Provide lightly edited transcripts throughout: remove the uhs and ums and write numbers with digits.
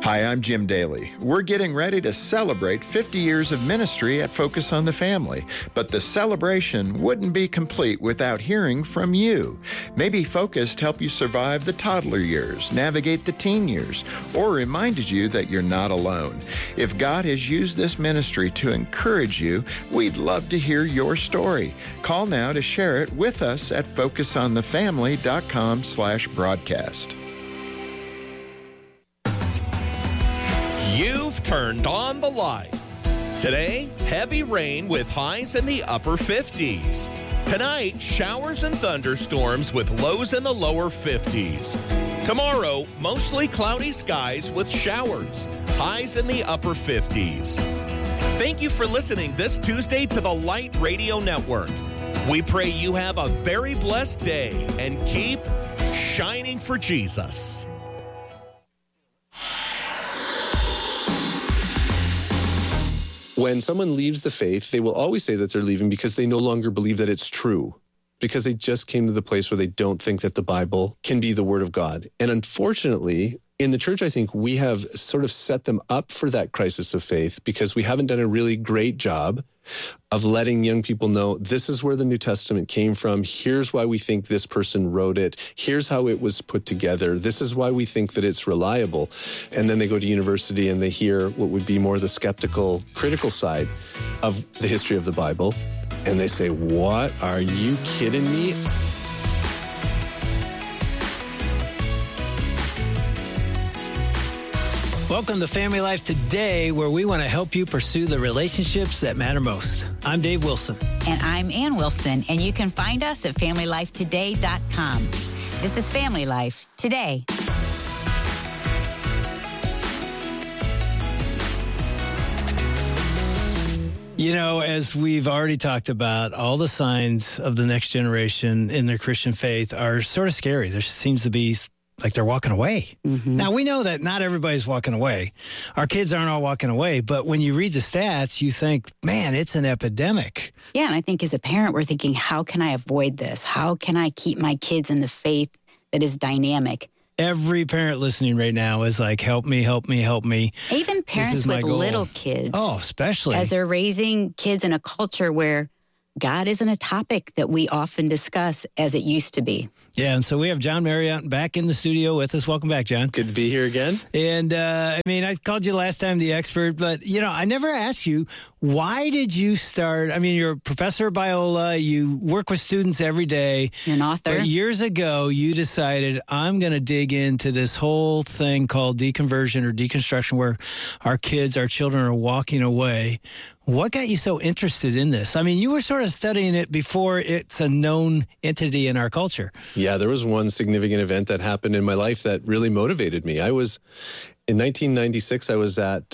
Hi, I'm Jim Daly. We're getting ready to celebrate 50 years of ministry at Focus on the Family, but the celebration wouldn't be complete without hearing from you. Maybe Focus helped you survive the toddler years, navigate the teen years, or reminded you that you're not alone. If God has used this ministry to encourage you, we'd love to hear your story. Call now to share it with us at focusonthefamily.com/broadcast. You've turned on the light. Today, heavy rain with highs in the upper 50s. Tonight, showers and thunderstorms with lows in the lower 50s. Tomorrow, mostly cloudy skies with showers, highs in the upper 50s. Thank you for listening this Tuesday to the Light Radio Network. We pray you have a very blessed day and keep shining for Jesus. When someone leaves the faith, they will always say that they're leaving because they no longer believe that it's true, because they just came to the place where they don't think that the Bible can be the Word of God. And unfortunately, in the church, I think we have sort of set them up for that crisis of faith because we haven't done a really great job of letting young people know this is where the New Testament came from. Here's why we think this person wrote it. Here's how it was put together. This is why we think that it's reliable. And then they go to university and they hear what would be more the skeptical, critical side of the history of the Bible. And they say, what? Are you kidding me? Welcome to Family Life Today, where we want to help you pursue the relationships that matter most. I'm Dave Wilson. And I'm Ann Wilson, and you can find us at FamilyLifeToday.com. This is Family Life Today. You know, as we've already talked about, all the signs of the next generation in their Christian faith are sort of scary. There seems to be like they're walking away. Mm-hmm. Now, we know that not everybody's walking away. Our kids aren't all walking away. But when you read the stats, you think, man, it's an epidemic. Yeah, and I think as a parent, we're thinking, how can I avoid this? How can I keep my kids in the faith that is dynamic? Every parent listening right now is like, help me, help me, help me. Even parents with little kids. Oh, especially. As they're raising kids in a culture where God isn't a topic that we often discuss as it used to be. Yeah, and so we have John Marriott back in the studio with us. Welcome back, John. Good to be here again. And, I called you last time the expert, but, I never asked you, why did you start? You're a professor of Biola. You work with students every day. You're an author. But years ago, you decided, I'm going to dig into this whole thing called deconversion or deconstruction, where our children are walking away. What got you so interested in this? You were sort of studying it before it's a known entity in our culture. Yeah, there was one significant event that happened in my life that really motivated me. In 1996, I was at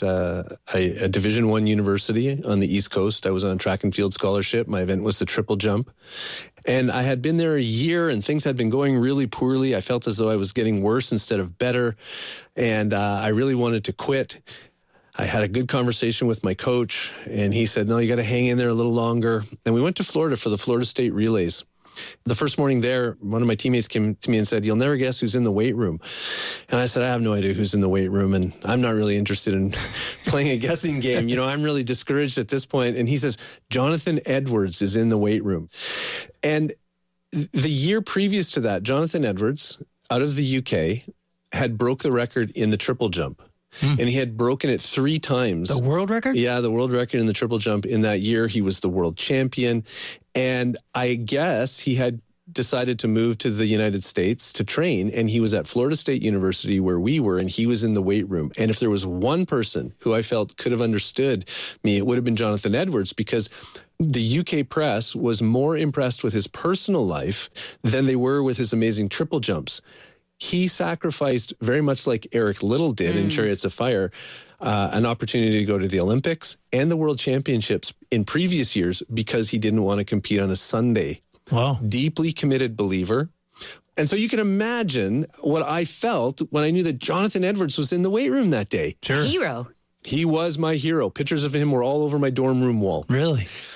a Division I university on the East Coast. I was on a track and field scholarship. My event was the triple jump. And I had been there a year and things had been going really poorly. I felt as though I was getting worse instead of better. And I really wanted to quit. I had a good conversation with my coach, and he said, no, you got to hang in there a little longer. And we went to Florida for the Florida State Relays. The first morning there, one of my teammates came to me and said, you'll never guess who's in the weight room. And I said, I have no idea who's in the weight room, and I'm not really interested in playing a guessing game. I'm really discouraged at this point. And he says, Jonathan Edwards is in the weight room. And the year previous to that, Jonathan Edwards, out of the UK, had broke the record in the triple jump. And he had broken it 3 times. The world record? Yeah, the world record in the triple jump. In that year, he was the world champion. And I guess he had decided to move to the United States to train. And he was at Florida State University where we were, and he was in the weight room. And if there was one person who I felt could have understood me, it would have been Jonathan Edwards, because the UK press was more impressed with his personal life than they were with his amazing triple jumps. He sacrificed, very much like Eric Liddell did in Chariots of Fire, an opportunity to go to the Olympics and the World Championships in previous years because he didn't want to compete on a Sunday. Wow. Deeply committed believer. And so you can imagine what I felt when I knew that Jonathan Edwards was in the weight room that day. Sure. Hero. He was my hero. Pictures of him were all over my dorm room wall. Really?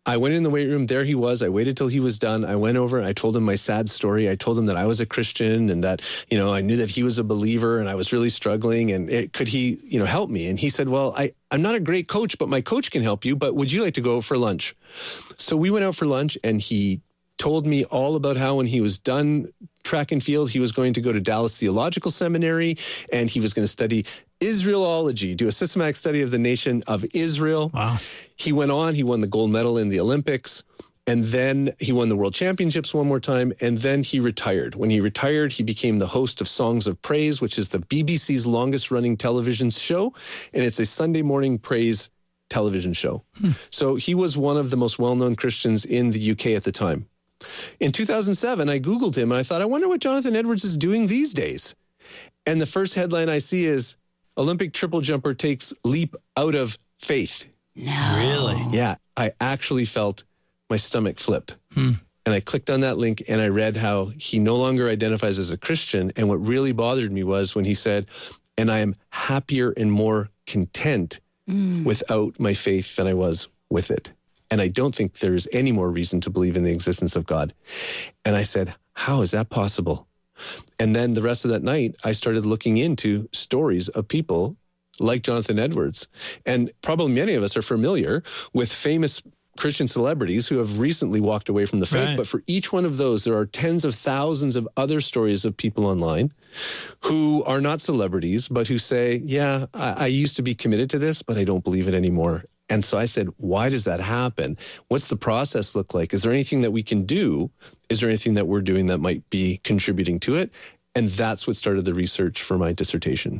I went in the weight room. There he was. I waited till he was done. I went over and I told him my sad story. I told him that I was a Christian and that, I knew that he was a believer and I was really struggling and could he, help me? And he said, well, I'm not a great coach, but my coach can help you. But would you like to go out for lunch? So we went out for lunch and he told me all about how when he was done track and field, he was going to go to Dallas Theological Seminary and he was going to study Israelology, do a systematic study of the nation of Israel. Wow. He went on, he won the gold medal in the Olympics, and then he won the World Championships one more time, and then he retired. When he retired, he became the host of Songs of Praise, which is the BBC's longest-running television show, and it's a Sunday morning praise television show. So he was one of the most well-known Christians in the UK at the time. In 2007, I Googled him, and I thought, I wonder what Jonathan Edwards is doing these days. And the first headline I see is, Olympic triple jumper takes leap out of faith. No. Really? Yeah, I actually felt my stomach flip. And I clicked on that link and I read how he no longer identifies as a Christian. And what really bothered me was when he said, and I am happier and more content without my faith than I was with it. And I don't think there's any more reason to believe in the existence of God. And I said, how is that possible? And then the rest of that night, I started looking into stories of people like Jonathan Edwards. And probably many of us are familiar with famous Christian celebrities who have recently walked away from the faith. Right. But for each one of those, there are tens of thousands of other stories of people online who are not celebrities, but who say, yeah, I used to be committed to this, but I don't believe it anymore. And so I said, why does that happen? What's the process look like? Is there anything that we can do? Is there anything that we're doing that might be contributing to it? And that's what started the research for my dissertation.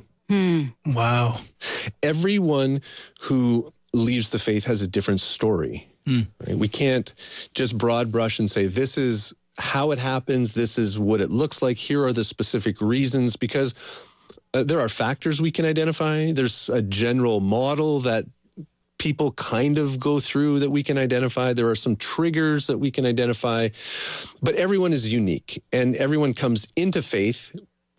Wow. Everyone who leaves the faith has a different story. Right? We can't just broad brush and say, this is how it happens. This is what it looks like. Here are the specific reasons, because there are factors we can identify. There's a general model that people kind of go through that we can identify. There are some triggers that we can identify, but everyone is unique and everyone comes into faith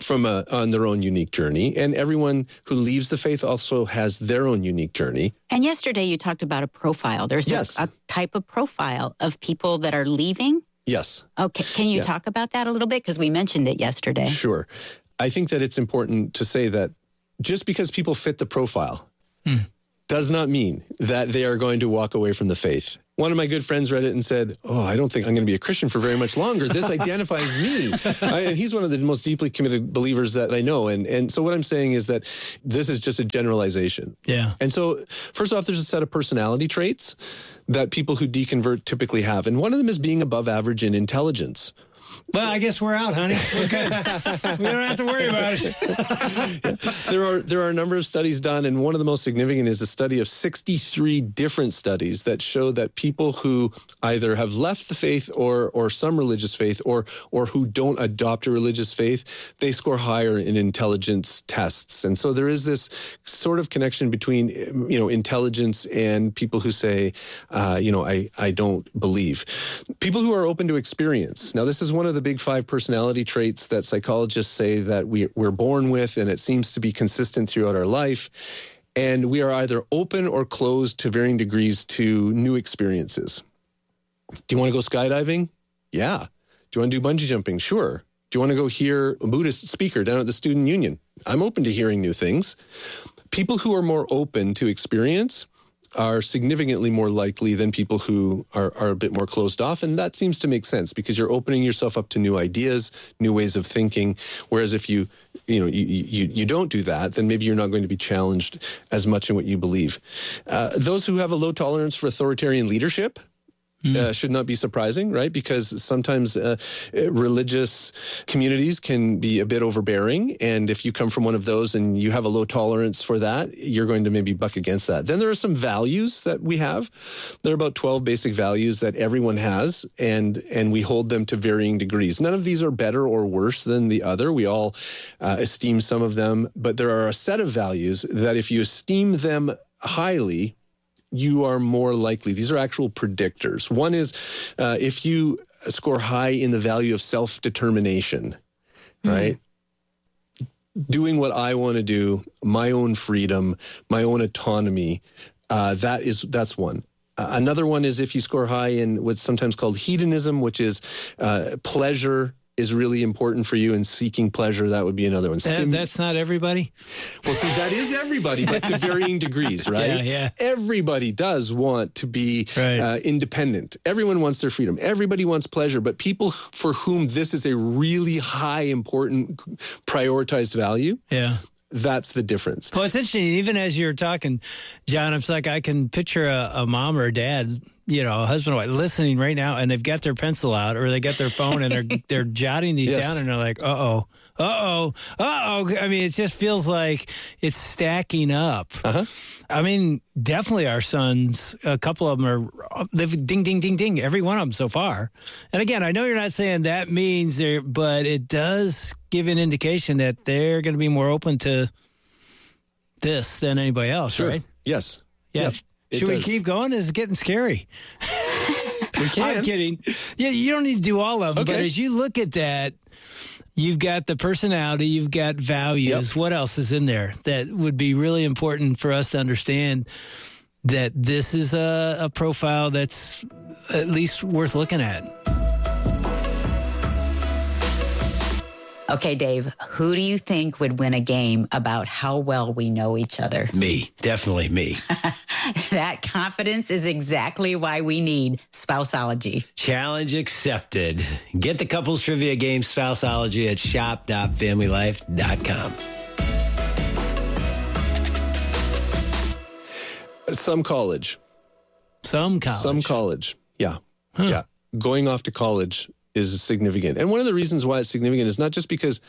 on their own unique journey. And everyone who leaves the faith also has their own unique journey. And yesterday you talked about a profile. There's a type of profile of people that are leaving. Yes. Okay. Can you talk about that a little bit? Because we mentioned it yesterday. Sure. I think that it's important to say that just because people fit the profile does not mean that they are going to walk away from the faith. One of my good friends read it and said, I don't think I'm going to be a Christian for very much longer. This identifies me. And he's one of the most deeply committed believers that I know. And so what I'm saying is that this is just a generalization. Yeah. And so first off, there's a set of personality traits that people who deconvert typically have. And one of them is being above average in intelligence. Well, I guess we're out, honey. We're good. We don't have to worry about it. There are a number of studies done, and one of the most significant is a study of 63 different studies that show that people who either have left the faith or some religious faith or who don't adopt a religious faith, they score higher in intelligence tests. And so there is this sort of connection between intelligence and people who say, I don't believe. People who are open to experience. Now, this is one of the big 5 personality traits that psychologists say that we're born with, and it seems to be consistent throughout our life. And we are either open or closed to varying degrees to new experiences. Do you want to go skydiving? Yeah. Do you want to do bungee jumping? Sure. Do you want to go hear a Buddhist speaker down at the Student Union? I'm open to hearing new things. People who are more open to experience are significantly more likely than people who are a bit more closed off. And that seems to make sense because you're opening yourself up to new ideas, new ways of thinking. Whereas if you don't do that, then maybe you're not going to be challenged as much in what you believe. Those who have a low tolerance for authoritarian leadership should not be surprising, right? Because sometimes religious communities can be a bit overbearing. And if you come from one of those and you have a low tolerance for that, you're going to maybe buck against that. Then there are some values that we have. There are about 12 basic values that everyone has, and we hold them to varying degrees. None of these are better or worse than the other. We all esteem some of them, but there are a set of values that if you esteem them highly, you are more likely. These are actual predictors. One is if you score high in the value of self-determination, right? Doing what I want to do, my own freedom, my own autonomy, that's one. Another one is if you score high in what's sometimes called hedonism, which is pleasure is really important for you, and seeking pleasure, that would be another one. That's not everybody? Well, see, that is everybody, but to varying degrees, right? Yeah. Everybody does want to be independent. Everyone wants their freedom. Everybody wants pleasure, but people for whom this is a really high, important, prioritized value, that's the difference. Well, it's interesting. Even as you're talking, John, it's like I can picture a mom or a dad, a husband or wife listening right now, and they've got their pencil out or they got their phone and they're jotting these down, and they're like, uh-oh. I mean, it just feels like it's stacking up. I mean, definitely our sons, a couple of them they've ding, ding, ding, ding, every one of them so far. And again, I know you're not saying that means but it does give an indication that they're going to be more open to this than anybody else, right? Yes. Yeah. Yep. Should we keep going? It's getting scary. We can. I'm kidding. Yeah, you don't need to do all of them, but as you look at that, you've got the personality, you've got values. Yep. What else is in there that would be really important for us to understand that this is a profile that's at least worth looking at? Okay, Dave, who do you think would win a game about how well we know each other? Me. Definitely me. That confidence is exactly why we need Spouseology. Challenge accepted. Get the couples trivia game Spouseology at shop.familylife.com. Some college. Yeah. Yeah. Going off to college is significant. And one of the reasons why it's significant is not just because,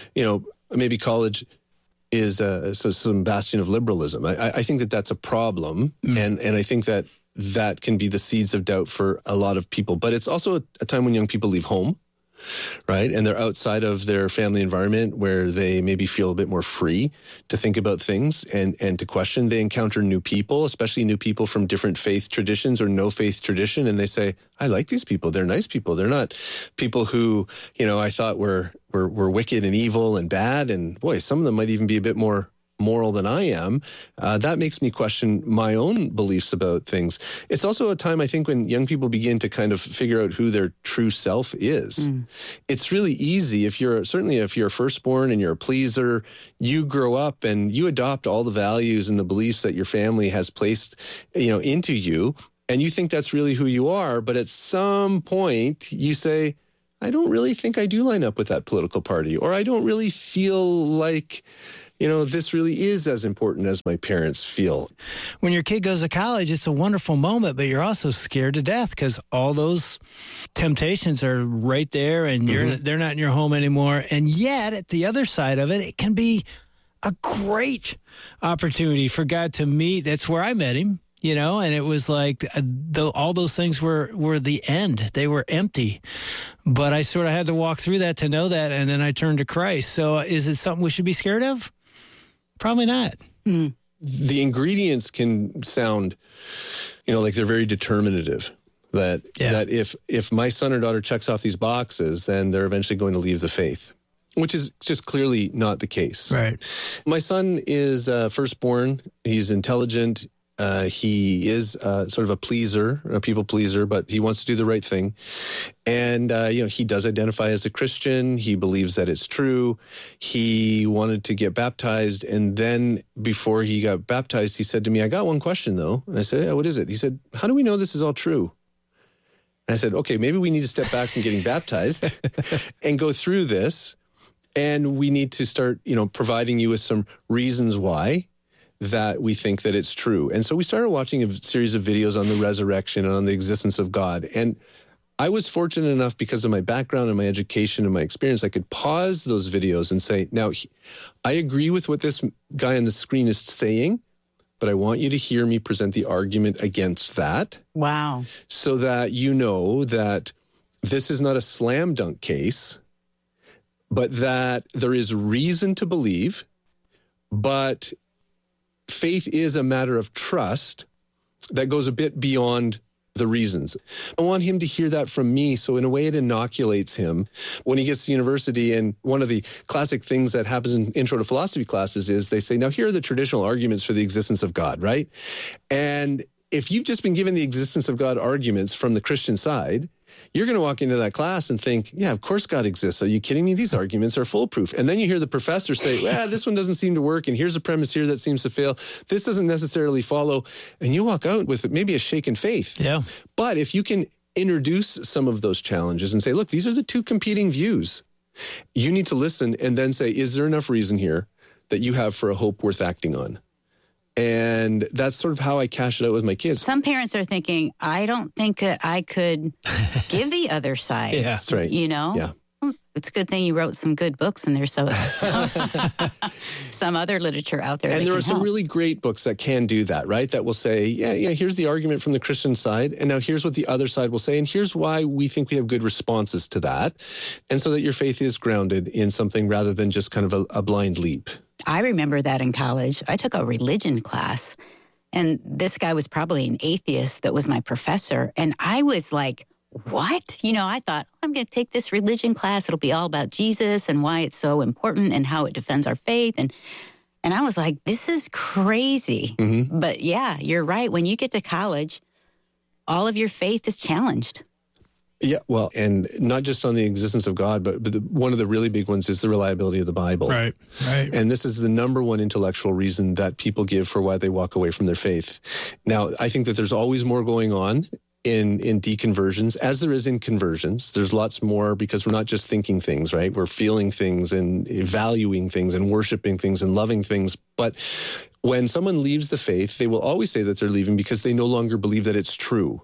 maybe college is some bastion of liberalism. I think that that's a problem. And I think that can be the seeds of doubt for a lot of people. But it's also a time when young people leave home, right? And they're outside of their family environment where they maybe feel a bit more free to think about things and to question. They encounter new people, especially new people from different faith traditions or no faith tradition. And they say, I like these people. They're nice people. They're not people who, I thought were wicked and evil and bad. And boy, some of them might even be a bit more moral than I am. That makes me question my own beliefs about things. It's also a time, I think, when young people begin to kind of figure out who their true self is. It's really easy if you're a firstborn and you're a pleaser, you grow up and you adopt all the values and the beliefs that your family has placed, into you. And you think that's really who you are. But at some point you say, I don't really think I do line up with that political party, or I don't really feel like, this really is as important as my parents feel. When your kid goes to college, it's a wonderful moment, but you're also scared to death because all those temptations are right there and they're not in your home anymore. And yet, at the other side of it, it can be a great opportunity for God to meet. That's where I met him. And it was like all those things were the end. They were empty. But I sort of had to walk through that to know that, and then I turned to Christ. So is it something we should be scared of? Probably not. The ingredients can sound, like they're very determinative. That if my son or daughter checks off these boxes, then they're eventually going to leave the faith, which is just clearly not the case. Right. My son is firstborn. He's intelligent. He is sort of a pleaser, a people pleaser, but he wants to do the right thing. And, he does identify as a Christian. He believes that it's true. He wanted to get baptized. And then before he got baptized, he said to me, I got one question, though. And I said, yeah, what is it? He said, how do we know this is all true? And I said, okay, maybe we need to step back from getting baptized and go through this. And we need to start, providing you with some reasons why that we think that it's true. And so we started watching a series of videos on the resurrection and on the existence of God. And I was fortunate enough, because of my background and my education and my experience, I could pause those videos and say, now, I agree with what this guy on the screen is saying, but I want you to hear me present the argument against that. Wow. So that you know that this is not a slam dunk case, but that there is reason to believe, but faith is a matter of trust that goes a bit beyond the reasons. I want him to hear that from me, so in a way it inoculates him when he gets to university. And one of the classic things that happens in intro to philosophy classes is they say, now here are the traditional arguments for the existence of God, right? And if you've just been given the existence of God arguments from the Christian side, you're going to walk into that class and think, yeah, of course God exists. Are you kidding me? These arguments are foolproof. And then you hear the professor say, well, this one doesn't seem to work. And here's a premise here that seems to fail. This doesn't necessarily follow. And you walk out with maybe a shaken faith. Yeah. But if you can introduce some of those challenges and say, look, these are the two competing views. You need to listen and then say, is there enough reason here that you have for a hope worth acting on? And that's sort of how I cash it out with my kids. Some parents are thinking, I don't think that I could give the other side. Yeah. That's right. You know? Yeah. It's a good thing you wrote some good books, and there's some other literature out there. And that there can are some help. really great books that can do that, right? That will say, yeah, here's the argument from the Christian side, and now here's what the other side will say, and here's why we think we have good responses to that. And so that your faith is grounded in something rather than just kind of a blind leap. I remember that in college. I took a religion class, and this guy was probably an atheist that was my professor. And I was like, what? You know, I thought, I'm going to take this religion class. It'll be all about Jesus and why it's so important and how it defends our faith. And I was like, this is crazy. Mm-hmm. But yeah, you're right. When you get to college, all of your faith is challenged. Yeah, well, and not just on the existence of God, but one of the really big ones is the reliability of the Bible. Right. And this is the number one intellectual reason that people give for why they walk away from their faith. Now, I think that there's always more going on in deconversions, as there is in conversions. There's lots more because we're not just thinking things, right? We're feeling things and valuing things and worshiping things and loving things. But when someone leaves the faith, they will always say that they're leaving because they no longer believe that it's true.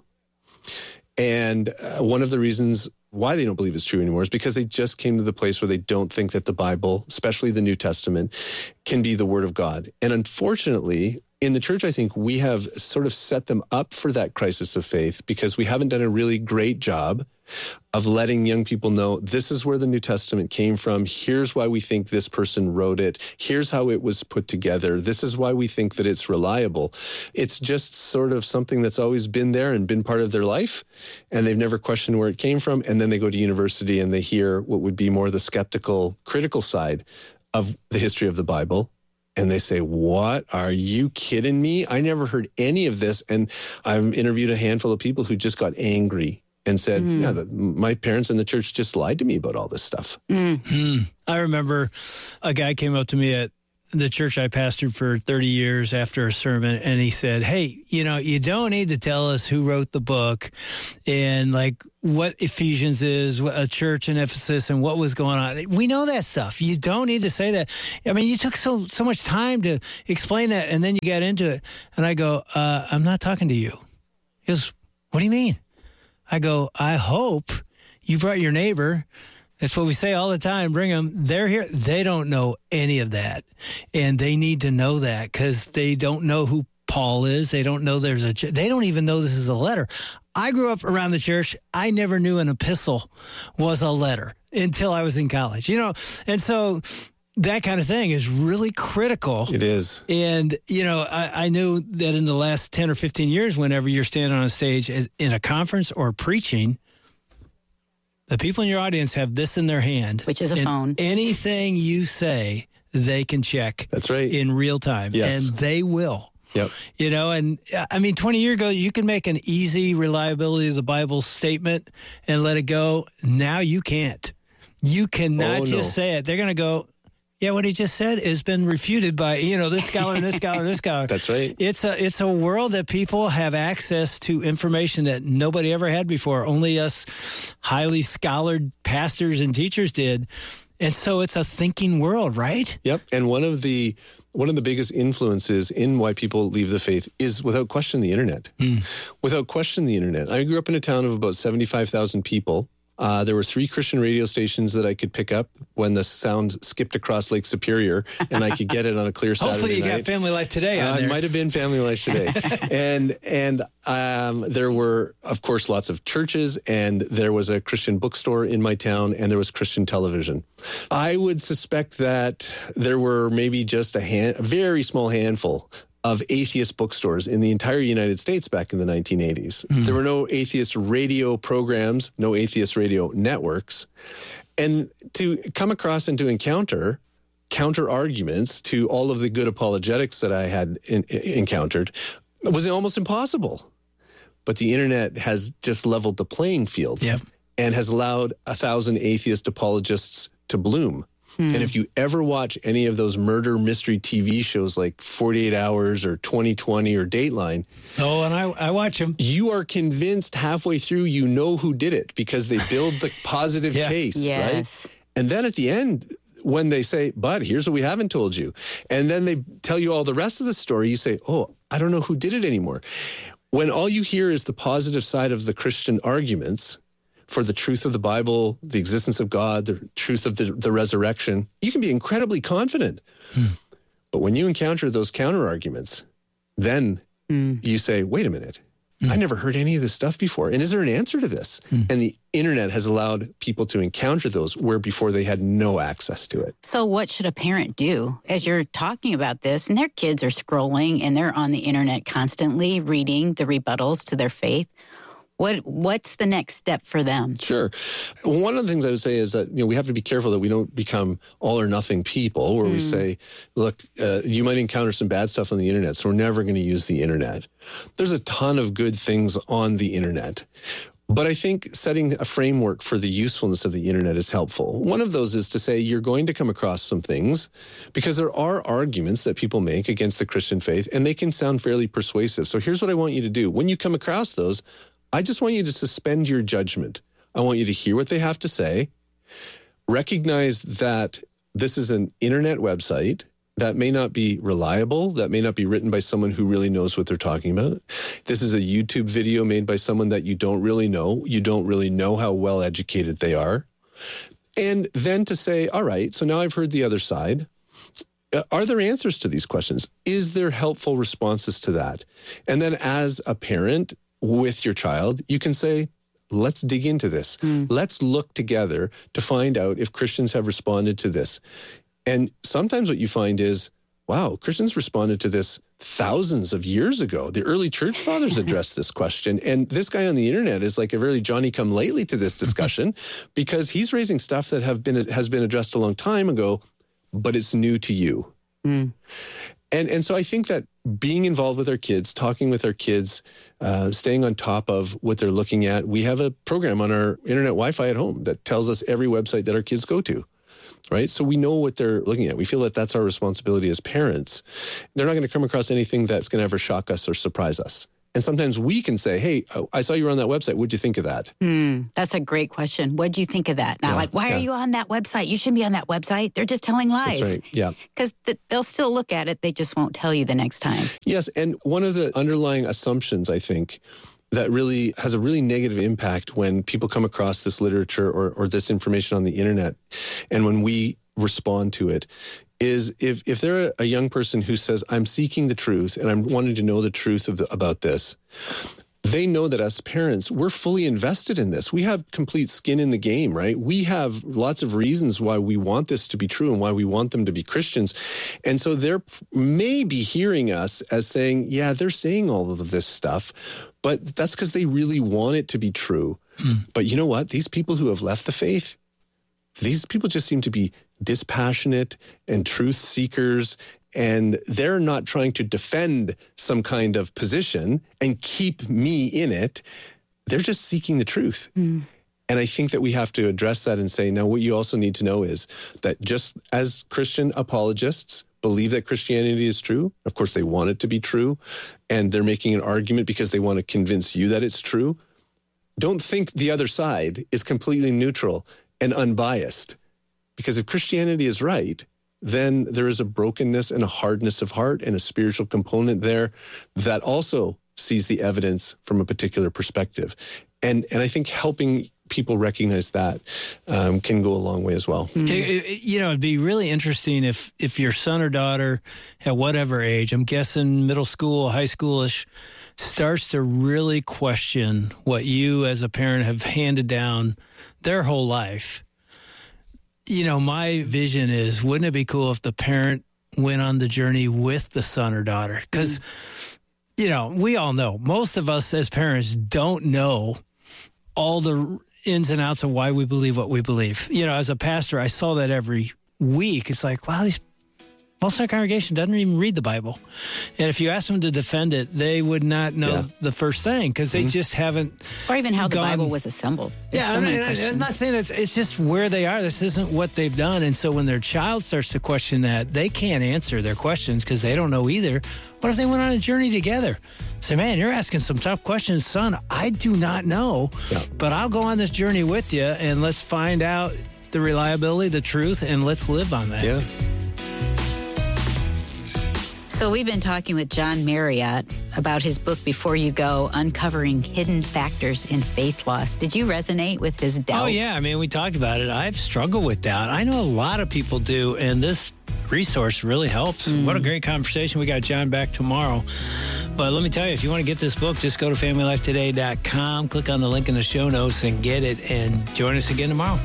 And one of the reasons why they don't believe it's true anymore is because they just came to the place where they don't think that the Bible, especially the New Testament, can be the Word of God. And unfortunately, in the church, I think we have sort of set them up for that crisis of faith because we haven't done a really great job of letting young people know this is where the New Testament came from. Here's why we think this person wrote it. Here's how it was put together. This is why we think that it's reliable. It's just sort of something that's always been there and been part of their life, and they've never questioned where it came from. And then they go to university and they hear what would be more the skeptical, critical side of the history of the Bible. And they say, what? Are you kidding me? I never heard any of this. And I've interviewed a handful of people who just got angry and said, yeah, my parents in the church just lied to me about all this stuff. I remember a guy came up to me at the church I pastored for 30 years after a sermon, and he said, hey, you know, you don't need to tell us who wrote the book and like what Ephesians is, a church in Ephesus, and what was going on. We know that stuff. You don't need to say that. I mean, you took so much time to explain that, and then you got into it. And I go, I'm not talking to you. He goes, what do you mean? I go, I hope you brought your neighbor. That's what we say all the time. Bring them. They're here. They don't know any of that. And they need to know that because they don't know who Paul is. They don't know they don't even know this is a letter. I grew up around the church. I never knew an epistle was a letter until I was in college, you know? And so that kind of thing is really critical. It is. And, you know, I knew that in the last 10 or 15 years, whenever you're standing on a stage in a conference or preaching, the people in your audience have this in their hand. Which is a phone. Anything you say, they can check. That's right. In real time. Yes. And they will. Yep. You know, and I mean, 20 years ago, you can make an easy reliability of the Bible statement and let it go. Now you can't. You cannot just say it. They're going to go, yeah, what he just said has been refuted by, you know, this scholar and this scholar and this scholar. That's right. It's a world that people have access to information that nobody ever had before. Only us highly scholared pastors and teachers did. And so it's a thinking world, right? Yep. And one of the biggest influences in why people leave the faith is without question the internet. Without question the internet. I grew up in a town of about 75,000 people. There were 3 Christian radio stations that I could pick up when the sound skipped across Lake Superior, and I could get it on a clear Saturday Hopefully you night. got Family Life Today on there. It might have been Family Life Today. and there were, of course, lots of churches, and there was a Christian bookstore in my town, and there was Christian television. I would suspect that there were maybe just a very small handful of atheist bookstores in the entire United States back in the 1980s. There were no atheist radio programs, no atheist radio networks. And to come across and to encounter counter arguments to all of the good apologetics that I had encountered was almost impossible. But the internet has just leveled the playing field and has allowed 1,000 atheist apologists to bloom. And if you ever watch any of those murder mystery TV shows like 48 Hours or 2020 or Dateline. Oh, and I watch them. You are convinced halfway through you know who did it because they build the positive case, right? And then at the end, when they say, but here's what we haven't told you. And then they tell you all the rest of the story, you say, oh, I don't know who did it anymore. When all you hear is the positive side of the Christian arguments for the truth of the Bible, the existence of God, the truth of the resurrection, you can be incredibly confident. But when you encounter those counter arguments, then you say, wait a minute, I never heard any of this stuff before. And is there an answer to this? And the internet has allowed people to encounter those where before they had no access to it. So what should a parent do as you're talking about this and their kids are scrolling and they're on the internet constantly reading the rebuttals to their faith? What's the next step for them? Sure. One of the things I would say is that, we have to be careful that we don't become all or nothing people where we say, look, you might encounter some bad stuff on the internet, so we're never going to use the internet. There's a ton of good things on the internet. But I think setting a framework for the usefulness of the internet is helpful. One of those is to say you're going to come across some things because there are arguments that people make against the Christian faith, and they can sound fairly persuasive. So here's what I want you to do. When you come across those, I just want you to suspend your judgment. I want you to hear what they have to say, recognize that this is an internet website that may not be reliable, that may not be written by someone who really knows what they're talking about. This is a YouTube video made by someone that you don't really know. You don't really know how well educated they are. And then to say, all right, so now I've heard the other side. Are there answers to these questions? Is there helpful responses to that? And then as a parent, with your child, you can say, let's dig into this. Let's look together to find out if Christians have responded to this. And sometimes what you find is, wow, Christians responded to this thousands of years ago. The early church fathers addressed this question. And this guy on the internet is like a very Johnny-come-lately to this discussion because he's raising stuff that has been addressed a long time ago, but it's new to you. And so I think that being involved with our kids, talking with our kids, staying on top of what they're looking at. We have a program on our internet Wi-Fi at home that tells us every website that our kids go to, right? So we know what they're looking at. We feel that that's our responsibility as parents. They're not going to come across anything that's going to ever shock us or surprise us. And sometimes we can say, hey, I saw you were on that website. What'd you think of that? That's a great question. What'd you think of that? Not why are you on that website? You shouldn't be on that website. They're just telling lies. That's right, yeah. Because they'll still look at it. They just won't tell you the next time. Yes, and one of the underlying assumptions, I think, that really has a really negative impact when people come across this literature or this information on the internet, and when we respond to it, is if they're a young person who says, I'm seeking the truth and I'm wanting to know the truth about this, they know that as parents, we're fully invested in this. We have complete skin in the game, right? We have lots of reasons why we want this to be true and why we want them to be Christians. And so they're maybe hearing us as saying, yeah, they're saying all of this stuff, but that's because they really want it to be true. But you know what? These people who have left the faith, these people just seem to be dispassionate and truth seekers, and they're not trying to defend some kind of position and keep me in it. They're just seeking the truth. And I think that we have to address that and say, now what you also need to know is that just as Christian apologists believe that Christianity is true, of course they want it to be true, and they're making an argument because they want to convince you that it's true, don't think the other side is completely neutral and unbiased. Because if Christianity is right, then there is a brokenness and a hardness of heart and a spiritual component there that also sees the evidence from a particular perspective. And I think helping people recognize that can go a long way as well. It'd be really interesting if your son or daughter at whatever age, I'm guessing middle school, high schoolish, starts to really question what you as a parent have handed down their whole life. My vision is, wouldn't it be cool if the parent went on the journey with the son or daughter? Because, we all know, most of us as parents don't know all the ins and outs of why we believe what we believe. As a pastor, I saw that every week. It's like, wow, these Most of our congregation doesn't even read the Bible. And if you ask them to defend it, they would not know the first thing because they just haven't. Or even how the Bible was assembled. Yeah, I'm not saying it's just where they are. This isn't what they've done. And so when their child starts to question that, they can't answer their questions because they don't know either. What if they went on a journey together? Say, man, you're asking some tough questions, son. I do not know, but I'll go on this journey with you and let's find out the reliability, the truth, and let's live on that. Yeah. So we've been talking with John Marriott about his book, Before You Go, Uncovering Hidden Factors in Faith Loss. Did you resonate with his doubt? Oh, yeah. I mean, we talked about it. I've struggled with doubt. I know a lot of people do, and this resource really helps. What a great conversation. We got John back tomorrow. But let me tell you, if you want to get this book, just go to FamilyLifeToday.com, click on the link in the show notes and get it, and join us again tomorrow.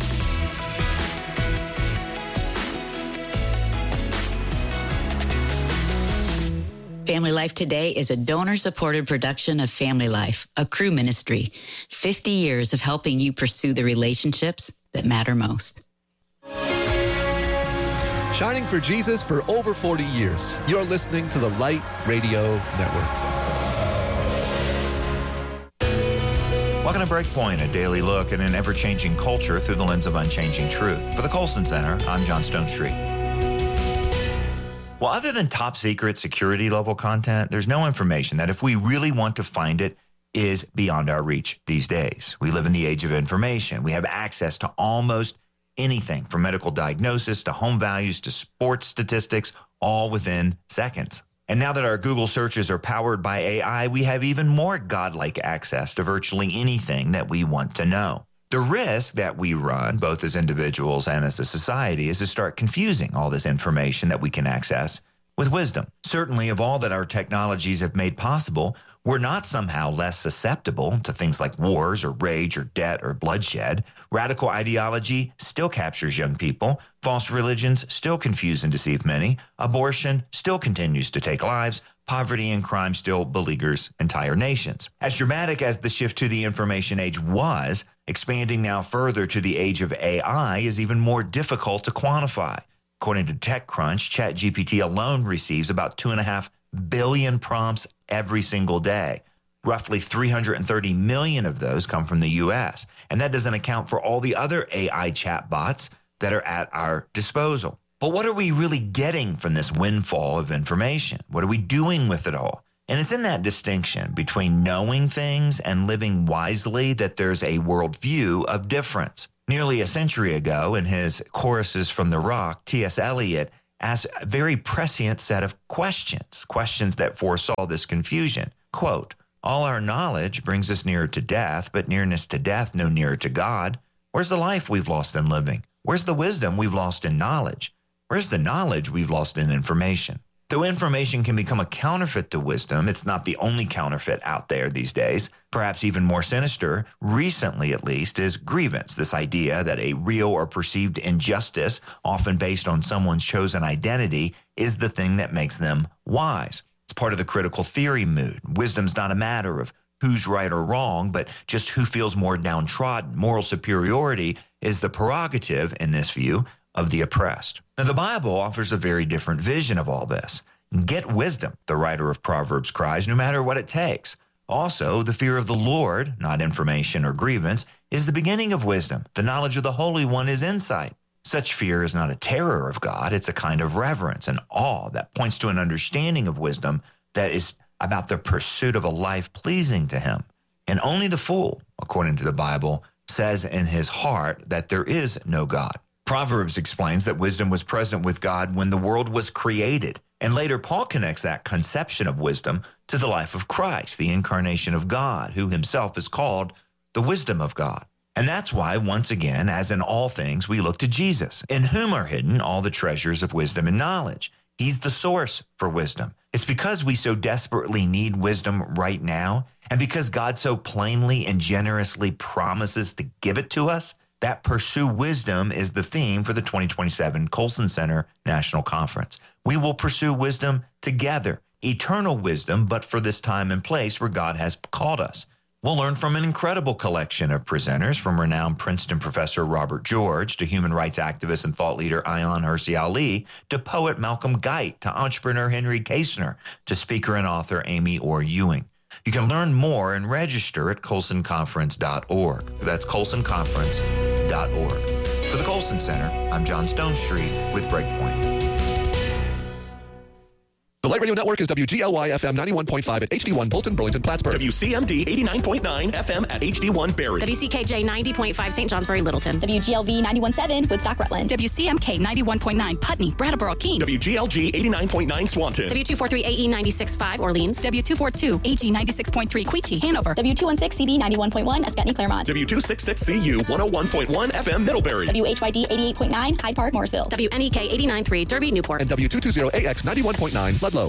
Family Life Today is a donor-supported production of Family Life, a Cru ministry. 50 years of helping you pursue the relationships that matter most. Shining for Jesus for over 40 years. You're listening to the Light Radio Network. Welcome to Breakpoint, a daily look at an ever-changing culture through the lens of unchanging truth. For the Colson Center, I'm John Stone Street. Well, other than top secret security level content, there's no information that if we really want to find it is beyond our reach these days. We live in the age of information. We have access to almost anything from medical diagnosis to home values to sports statistics, all within seconds. And now that our Google searches are powered by AI, we have even more godlike access to virtually anything that we want to know. The risk that we run, both as individuals and as a society, is to start confusing all this information that we can access with wisdom. Certainly, of all that our technologies have made possible, we're not somehow less susceptible to things like wars or rage or debt or bloodshed. Radical ideology still captures young people. False religions still confuse and deceive many. Abortion still continues to take lives. Poverty and crime still beleaguers entire nations. As dramatic as the shift to the information age was, expanding now further to the age of AI is even more difficult to quantify. According to TechCrunch, ChatGPT alone receives about 2.5 billion prompts every single day. Roughly 330 million of those come from the U.S., and that doesn't account for all the other AI chatbots that are at our disposal. But what are we really getting from this windfall of information? What are we doing with it all? And it's in that distinction between knowing things and living wisely that there's a worldview of difference. Nearly a century ago, in his Choruses from the Rock, T.S. Eliot asked a very prescient set of questions that foresaw this confusion. Quote, "All our knowledge brings us nearer to death, but nearness to death no nearer to God. Where's the life we've lost in living? Where's the wisdom we've lost in knowledge? Where's the knowledge we've lost in information?" Though information can become a counterfeit to wisdom, it's not the only counterfeit out there these days. Perhaps even more sinister, recently at least, is grievance, this idea that a real or perceived injustice, often based on someone's chosen identity, is the thing that makes them wise. It's part of the critical theory mood. Wisdom's not a matter of who's right or wrong, but just who feels more downtrodden. Moral superiority is the prerogative, in this view, of the oppressed. Now, the Bible offers a very different vision of all this. Get wisdom, the writer of Proverbs cries, no matter what it takes. Also, the fear of the Lord, not information or grievance, is the beginning of wisdom. The knowledge of the Holy One is insight. Such fear is not a terror of God. It's a kind of reverence and awe that points to an understanding of wisdom that is about the pursuit of a life pleasing to Him. And only the fool, according to the Bible, says in his heart that there is no God. Proverbs explains that wisdom was present with God when the world was created. And later, Paul connects that conception of wisdom to the life of Christ, the incarnation of God, who himself is called the wisdom of God. And that's why, once again, as in all things, we look to Jesus, in whom are hidden all the treasures of wisdom and knowledge. He's the source for wisdom. It's because we so desperately need wisdom right now, and because God so plainly and generously promises to give it to us, that Pursue Wisdom is the theme for the 2027 Colson Center National Conference. We will pursue wisdom together, eternal wisdom, but for this time and place where God has called us. We'll learn from an incredible collection of presenters, from renowned Princeton professor Robert George to human rights activist and thought leader Ayaan Hirsi Ali to poet Malcolm Guite to entrepreneur Henry Kasner to speaker and author Amy Orr Ewing. You can learn more and register at colsonconference.org. That's colsonconference.org. For the Colson Center, I'm John Stonestreet with Breakpoint. The Light Radio Network is WGLY FM 91.5 at HD1 Bolton, Burlington, Plattsburgh. WCMD 89.9 FM at HD1 Barrie. WCKJ 90.5 St. Johnsbury, Littleton. WGLV 91.7 Woodstock, Rutland. WCMK 91.9 Putney, Brattleboro, Keene. WGLG 89.9 Swanton. W243 AE 96.5 Orleans. W242 AG 96.3 Queechee, Hanover. W216 CD 91.1 Ascutney, Claremont. W266 CU 101.1 FM Middlebury. WHYD 88.9 Hyde Park, Morrisville. WNEK 89.3 Derby, Newport. And W220 AX 91.9 Ludlow.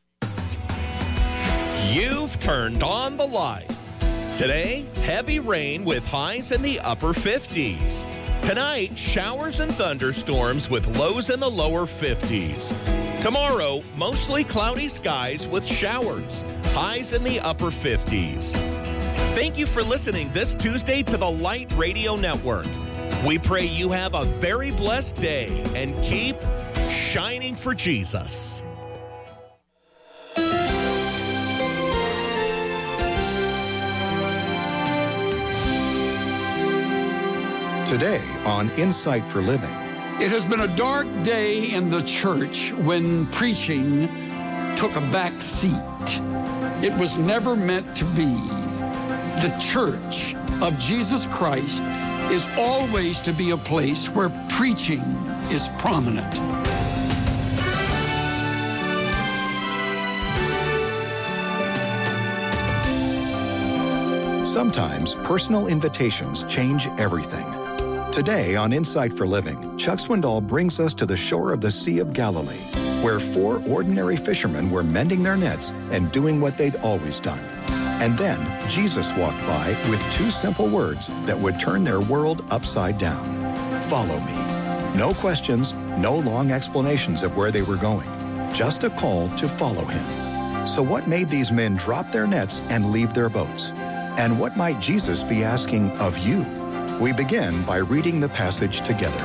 You've turned on the light. Today, heavy rain with highs in the upper 50s. Tonight, showers and thunderstorms with lows in the lower 50s. Tomorrow, mostly cloudy skies with showers. Highs in the upper 50s. Thank you for listening this Tuesday to the Light Radio Network. We pray you have a very blessed day and keep shining for Jesus. Today on Insight for Living. It has been a dark day in the church when preaching took a back seat. It was never meant to be. The church of Jesus Christ is always to be a place where preaching is prominent. Sometimes personal invitations change everything. Today on Insight for Living, Chuck Swindoll brings us to the shore of the Sea of Galilee, where 4 ordinary fishermen were mending their nets and doing what they'd always done. And then Jesus walked by with 2 simple words that would turn their world upside down. Follow me. No questions, no long explanations of where they were going, just a call to follow him. So what made these men drop their nets and leave their boats? And what might Jesus be asking of you? We begin by reading the passage together.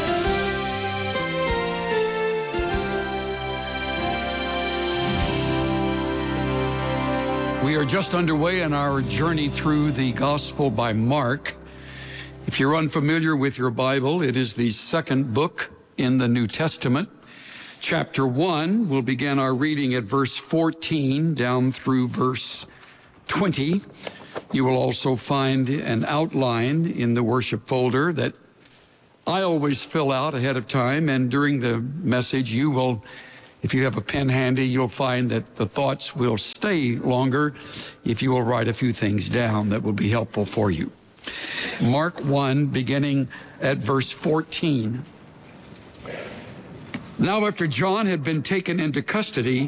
We are just underway in our journey through the Gospel by Mark. If you're unfamiliar with your Bible, it is the second book in the New Testament. Chapter 1, we'll begin our reading at verse 14 down through verse 20. You will also find an outline in the worship folder that I always fill out ahead of time, and during the message you will, if you have a pen handy, you'll find that the thoughts will stay longer if you will write a few things down that will be helpful for you. Mark 1, beginning at verse 14. Now after John had been taken into custody,